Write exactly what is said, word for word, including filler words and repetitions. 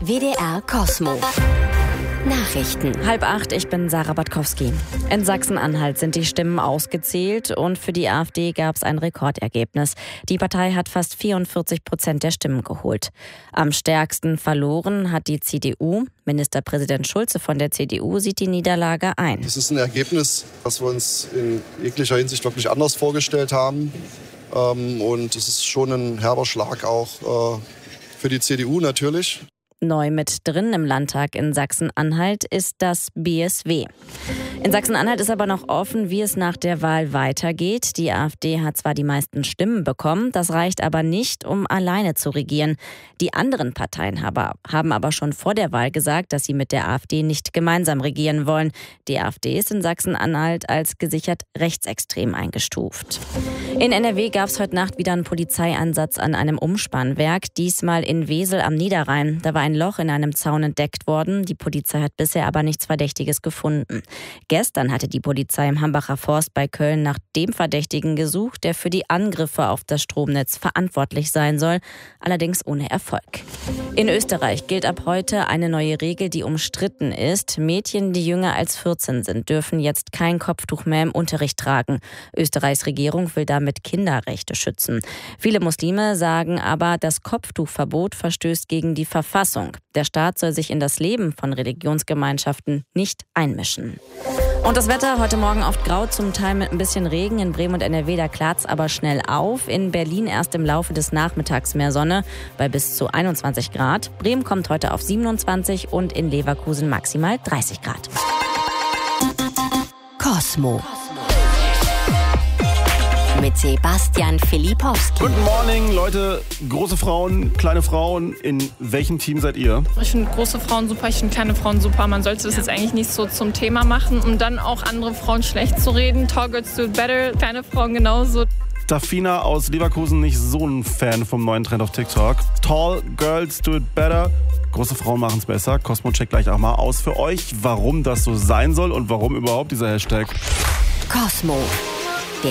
W D R Cosmo. Nachrichten. Halb acht, ich bin Sarah Batkowski. In Sachsen-Anhalt sind die Stimmen ausgezählt und für die AfD gab es ein Rekordergebnis. Die Partei hat fast vierundvierzig Prozent der Stimmen geholt. Am stärksten verloren hat die C D U. Ministerpräsident Schulze von der C D U sieht die Niederlage ein. Das ist ein Ergebnis, das wir uns in jeglicher Hinsicht wirklich anders vorgestellt haben. Und es ist schon ein herber Schlag auch für die C D U natürlich. Neu mit drin im Landtag in Sachsen-Anhalt ist das B S W. In Sachsen-Anhalt ist aber noch offen, wie es nach der Wahl weitergeht. Die AfD hat zwar die meisten Stimmen bekommen, das reicht aber nicht, um alleine zu regieren. Die anderen Parteien haben aber schon vor der Wahl gesagt, dass sie mit der AfD nicht gemeinsam regieren wollen. Die AfD ist in Sachsen-Anhalt als gesichert rechtsextrem eingestuft. In N R W gab es heute Nacht wieder einen Polizeieinsatz an einem Umspannwerk, diesmal in Wesel am Niederrhein. Da war ein Loch in einem Zaun entdeckt worden. Die Polizei hat bisher aber nichts Verdächtiges gefunden. Gestern hatte die Polizei im Hambacher Forst bei Köln nach dem Verdächtigen gesucht, der für die Angriffe auf das Stromnetz verantwortlich sein soll, allerdings ohne Erfolg. In Österreich gilt ab heute eine neue Regel, die umstritten ist. Mädchen, die jünger als vierzehn sind, dürfen jetzt kein Kopftuch mehr im Unterricht tragen. Österreichs Regierung will damit Kinderrechte schützen. Viele Muslime sagen aber, das Kopftuchverbot verstößt gegen die Verfassung. Der Staat soll sich in das Leben von Religionsgemeinschaften nicht einmischen. Und das Wetter heute Morgen oft grau, zum Teil mit ein bisschen Regen. In Bremen und N R W, da klart's aber schnell auf. In Berlin erst im Laufe des Nachmittags mehr Sonne bei bis zu einundzwanzig Grad. Bremen kommt heute auf siebenundzwanzig und in Leverkusen maximal dreißig Grad. Cosmo. Mit Sebastian Filipowski. Guten Morgen, Leute. Große Frauen, kleine Frauen. In welchem Team seid ihr? Ich finde große Frauen super, ich finde kleine Frauen super. Man sollte das jetzt eigentlich nicht so zum Thema machen, um dann auch andere Frauen schlecht zu reden. Tall girls do it better, kleine Frauen genauso. Dafina aus Leverkusen, nicht so ein Fan vom neuen Trend auf TikTok. Tall girls do it better. Große Frauen machen es besser. Cosmo checkt gleich auch mal aus für euch, warum das so sein soll und warum überhaupt dieser Hashtag. Cosmo.